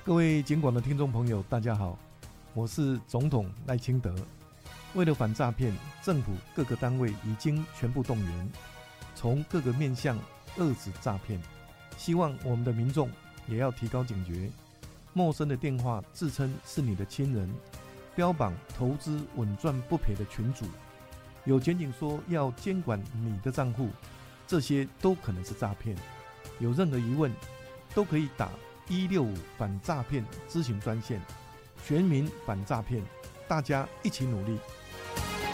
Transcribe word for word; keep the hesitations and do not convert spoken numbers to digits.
各位警广的听众朋友大家好，我是总统赖清德。为了反诈骗，政府各个单位已经全部动员，从各个面向遏止诈骗。希望我们的民众也要提高警觉，陌生的电话自称是你的亲人，标榜投资稳赚不赔的群组，有检警说要监管你的账户，这些都可能是诈骗。有任何疑问都可以打一六五反诈骗咨询专线，全民反诈骗，大家一起努力。